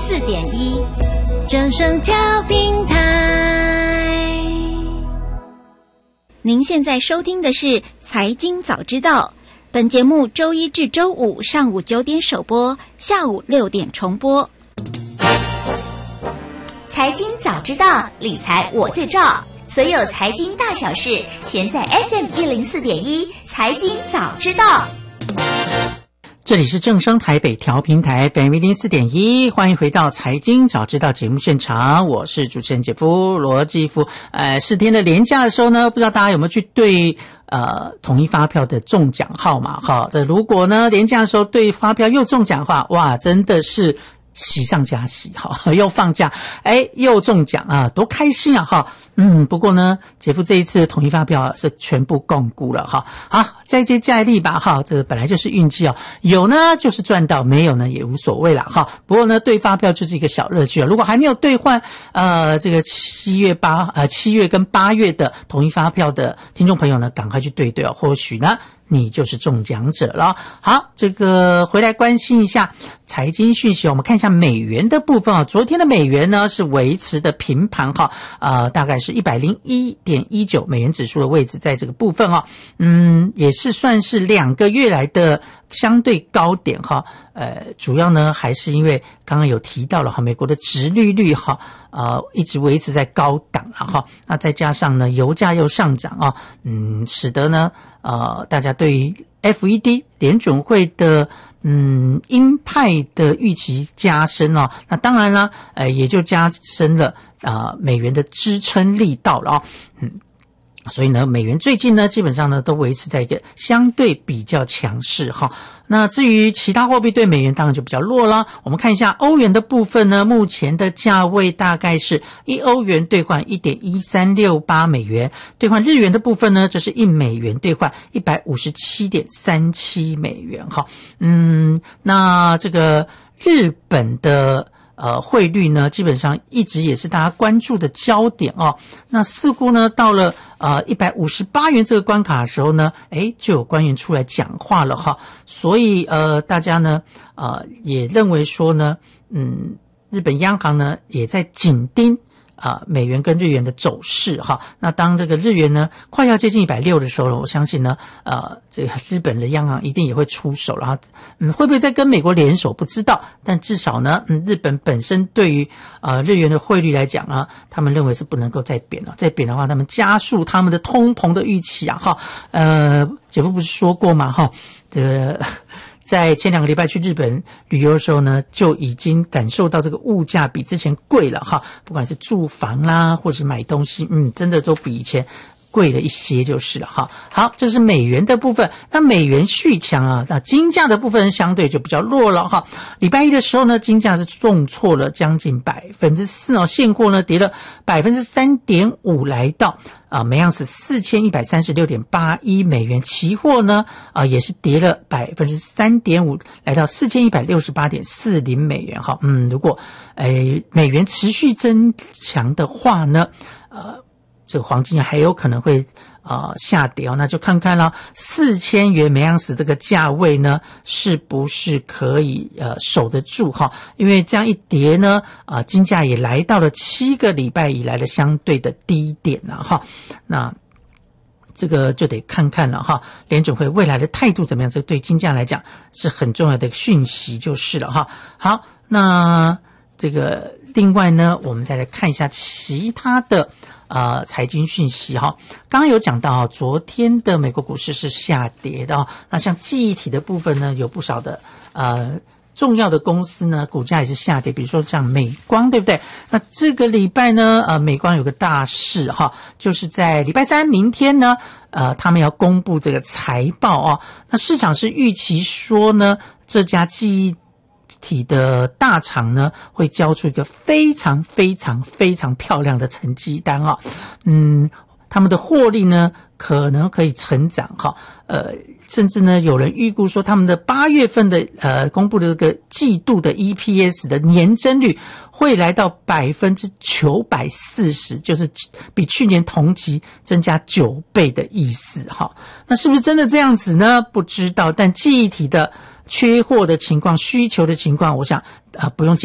104.1正声调频台。 您现在收听的是财经早知道，本节目周一至周五上午9点首播，下午6点重播。 财经早知道，理财我最照，所有财经大小事，全在 FM104.1财经早知道。 这里是正声台北调频台 FM104.1，欢迎回到财经早知道节目现场，我是主持人姐夫罗继夫。4天的连假的时候呢，不知道大家有没有去对统一发票的中奖号码哈？这如果呢连假的时候对发票又中奖的话，哇，真的是喜上加喜哈，又放假，又中奖啊，多开心啊哈！不过呢，姐夫这一次统一发票是全部共估了哈。好，再接再厉吧哈，这个本来就是运气哦，有呢就是赚到，没有呢也无所谓啦哈。不过呢，对发票就是一个小乐趣啊。如果还没有兑换这个7月跟8月的统一发票的听众朋友呢，赶快去对哦，或许呢你就是中奖者了。好，这个回来关心一下财经讯息，我们看一下美元的部分啊。昨天的美元呢是维持的平盘哈，大概是 101.19 美元指数的位置在这个部分啊。也是算是2个月来的相对高点哈。主要呢还是因为刚刚有提到了哈，美国的殖利率哈一直维持在高档了哈。那再加上呢油价又上涨啊，使得呢大家对于 FED 联准会的鹰派的预期加深哦，那当然了也就加深了美元的支撑力道了所以呢美元最近呢基本上呢都维持在一个相对比较强势哈。那至于其他货币对美元当然就比较弱了。我们看一下欧元的部分呢，目前的价位大概是1欧元兑换 1.1368 美元，兑换日元的部分呢，这是1美元兑换 157.37 美元哈。那这个日本的汇率呢基本上一直也是大家关注的焦点哦。那似乎呢到了158元这个关卡的时候呢，就有官员出来讲话了哈。所以大家呢也认为说呢日本央行呢也在紧盯美元跟日元的走势哈。那当这个日元呢快要接近160的时候，我相信呢这个日本的央行一定也会出手，然后会不会再跟美国联手不知道，但至少呢日本本身对于日元的汇率来讲啊，他们认为是不能够再贬了，再贬的话他们加速他们的通膨的预期啊哈。姐夫不是说过嘛哈，这个在前2个礼拜去日本旅游的时候呢，就已经感受到这个物价比之前贵了哈，不管是住房啦或者是买东西真的都比以前贵了一些就是了哈。好，这是美元的部分。那美元续强啊，那金价的部分相对就比较弱了哈。礼拜一的时候呢，金价是重挫了将近 4% 哦，现货呢跌了 3.5% 来到每盎司 4136.81 美元，期货呢也是跌了 3.5% 来到 4168.40 美元哈。如果美元持续增强的话呢这个黄金还有可能会下跌那就看看了4000元每盎司这个价位呢是不是可以守得住哈。因为这样一跌呢金价也来到了7个礼拜以来的相对的低点了哈。那这个就得看看了哈，联准会未来的态度怎么样，这个对金价来讲是很重要的讯息就是了哈。好，那这个另外呢我们再来看一下其他的财经讯息哈。刚刚有讲到昨天的美国股市是下跌的那像记忆体的部分呢，有不少的重要的公司呢股价也是下跌，比如说像美光对不对？那这个礼拜呢美光有个大事哈，就是在礼拜3明天呢他们要公布这个财报那市场是预期说呢这家记忆体的大厂呢会交出一个非常非常非常漂亮的成绩单他们的获利呢可能可以成长甚至呢有人预估说他们的8月份的公布的这个季度的 EPS 的年增率会来到 940%， 就是比去年同期增加9倍的意思那是不是真的这样子呢？不知道，但记忆体的缺货的情况、需求的情况，我想不用